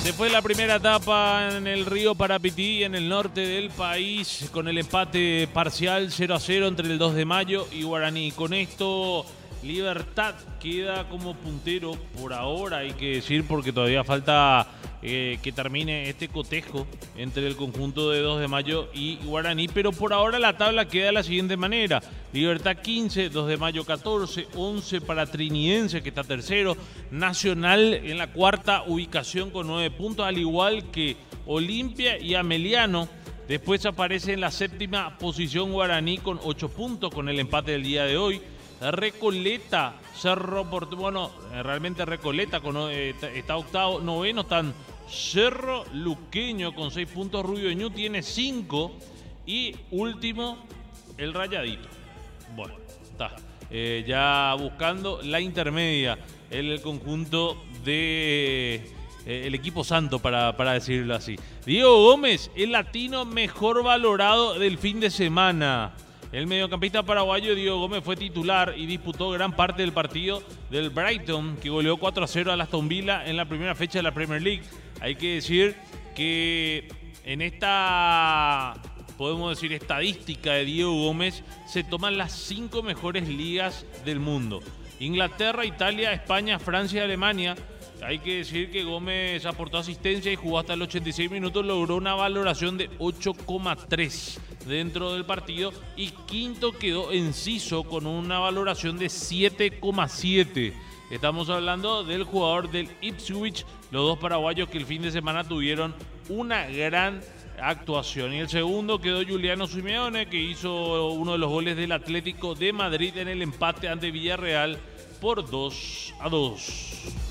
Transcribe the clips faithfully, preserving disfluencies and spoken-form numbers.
Después de la primera etapa en el río Parapití, en el norte del país, con el empate parcial cero a cero entre el dos de mayo y Guaraní. Con esto, Libertad queda como puntero por ahora, hay que decir, porque todavía falta eh, que termine este cotejo entre el conjunto de dos de mayo y Guaraní. Pero por ahora la tabla queda de la siguiente manera. Libertad quince, dos de mayo catorce, once para Trinidense, que está tercero. Nacional en la cuarta ubicación con nueve puntos, al igual que Olimpia y Ameliano. Después aparece en la séptima posición Guaraní con ocho puntos, con el empate del día de hoy. Recoleta, Cerro Porteño, bueno, realmente Recoleta con, eh, está octavo, noveno están Cerro Luqueño con seis puntos, Rubio Ñu tiene cinco y último el Rayadito. Bueno, está eh, ya buscando la intermedia el conjunto de eh, el equipo santo, para, para decirlo así. Diego Gómez, el latino mejor valorado del fin de semana. El mediocampista paraguayo Diego Gómez fue titular y disputó gran parte del partido del Brighton, que goleó cuatro a cero al Aston Villa en la primera fecha de la Premier League. Hay que decir que en esta, podemos decir, estadística de Diego Gómez, se toman las cinco mejores ligas del mundo: Inglaterra, Italia, España, Francia y Alemania. Hay que decir que Gómez aportó asistencia y jugó hasta los ochenta y seis minutos, logró una valoración de ocho coma tres dentro del partido y quinto quedó Enciso con una valoración de siete coma siete. Estamos hablando del jugador del Ipswich, los dos paraguayos que el fin de semana tuvieron una gran actuación. Y el segundo quedó Juliano Simeone, que hizo uno de los goles del Atlético de Madrid en el empate ante Villarreal por dos a dos.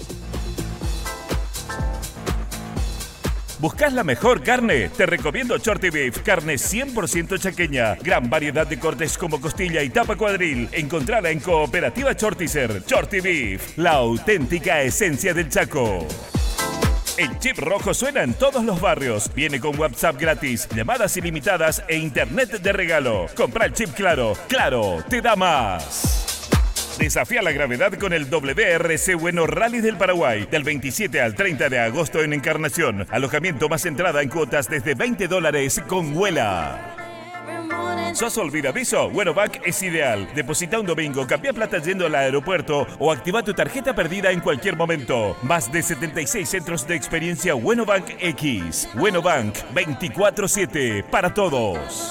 ¿Buscas la mejor carne? Te recomiendo Shorty Beef, carne cien por ciento chaqueña. Gran variedad de cortes como costilla y tapa cuadril. Encontrala en Cooperativa Shortizer. Shorty Beef, la auténtica esencia del Chaco. El chip rojo suena en todos los barrios. Viene con WhatsApp gratis, llamadas ilimitadas e internet de regalo. Compra el chip Claro. Claro, te da más. Desafía la gravedad con el W R C Bueno Rally del Paraguay. Del veintisiete al treinta de agosto en Encarnación. Alojamiento más entrada en cuotas desde veinte dólares con Huela. ¿Sos olvidadizo? WenoBank es ideal. Deposita un domingo, cambia plata yendo al aeropuerto o activa tu tarjeta perdida en cualquier momento. Más de setenta y seis centros de experiencia WenoBank X. WenoBank veinticuatro siete para todos.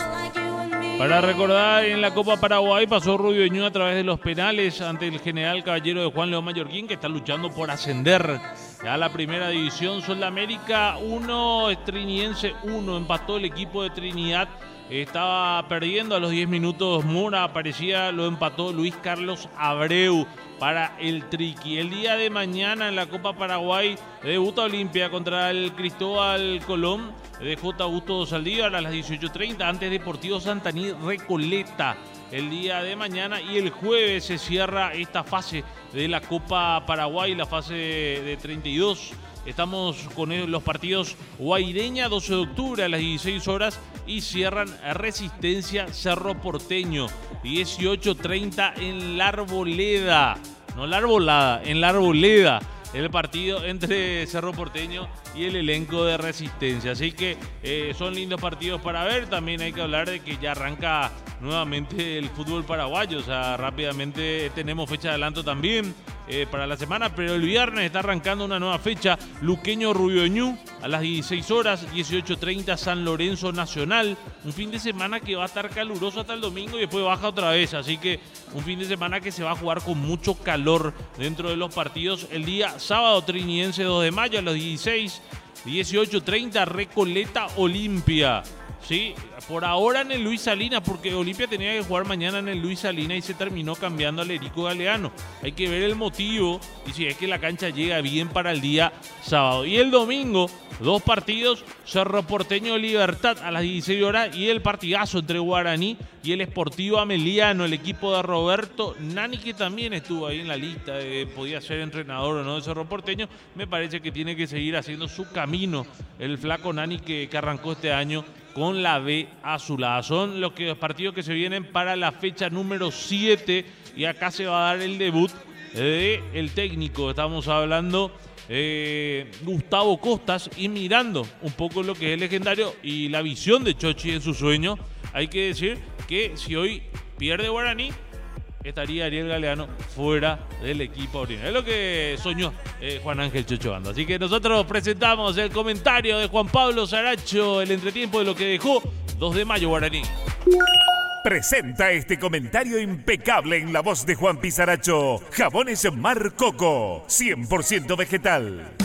Para recordar, en la Copa Paraguay pasó Rubio Ñu a través de los penales ante el General Caballero de Juan León Mallorquín, que está luchando por ascender a la primera división. Sudamérica uno, Trinidense uno, empató el equipo de Trinidad. Estaba perdiendo a los diez minutos Mura, aparecía, lo empató Luis Carlos Abreu para el Triqui. El día de mañana en la Copa Paraguay debuta Olimpia contra el Cristóbal Colón de J. Augusto Saldívar a las dieciocho treinta, antes Deportivo Santaní Recoleta el día de mañana, y el jueves se cierra esta fase de la Copa Paraguay, la fase de treinta y dos. Estamos con los partidos Guaireña, doce de octubre a las dieciséis horas, y cierran Resistencia Cerro Porteño, dieciocho treinta en la Arboleda. No la Arbolada, en la Arboleda. El partido entre Cerro Porteño y el elenco de Resistencia. Así que eh, son lindos partidos para ver. También hay que hablar de que ya arranca nuevamente el fútbol paraguayo. O sea, rápidamente tenemos fecha de adelanto también eh, para la semana. Pero el viernes está arrancando una nueva fecha. Luqueño Rubio Ñu a las dieciséis horas, dieciocho treinta San Lorenzo Nacional. Un fin de semana que va a estar caluroso hasta el domingo y después baja otra vez. Así que un fin de semana que se va a jugar con mucho calor dentro de los partidos. El día sábado, Trinidense dos de mayo a las dieciséis, dieciocho treinta Recoleta Olimpia. Sí, por ahora en el Luis Salinas, porque Olimpia tenía que jugar mañana en el Luis Salinas y se terminó cambiando al Erico Galeano. Hay que ver el motivo y si es que la cancha llega bien para el día sábado. Y el domingo, dos partidos: Cerro Porteño Libertad a las dieciséis horas y el partidazo entre Guaraní y el Sportivo Ameliano, el equipo de Roberto Nani, que también estuvo ahí en la lista, de, podía ser entrenador o no de Cerro Porteño. Me parece que tiene que seguir haciendo su camino el flaco Nani, que, que arrancó este año con la B azulada. Son los, que, los partidos que se vienen para la fecha número siete, y acá se va a dar el debut del técnico. Estamos hablando eh, Gustavo Costas y mirando un poco lo que es el legendario y la visión de Chochi en su sueño, hay que decir que si hoy pierde Guaraní, estaría Ariel Galeano fuera del equipo aurino. Es lo que soñó eh, Juan Ángel Chocho Bando. Así que nosotros presentamos el comentario de Juan Pablo Saracho, el entretiempo de lo que dejó dos de mayo Guaraní. Presenta este comentario impecable en la voz de Juan Pizaracho. Jabones Mar Coco, cien por ciento vegetal.